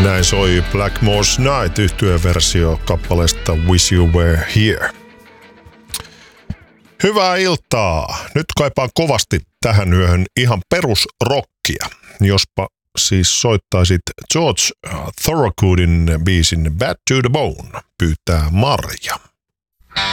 Näin soi Blackmore's Night -yhtyeversio kappaleesta Wish You Were Here. Hyvää iltaa! Nyt kaipaan kovasti tähän yöhön ihan perusrockia. Jospa siis soittaisit George Thorogoodin biisin Bad to the Bone, pyytää Marja.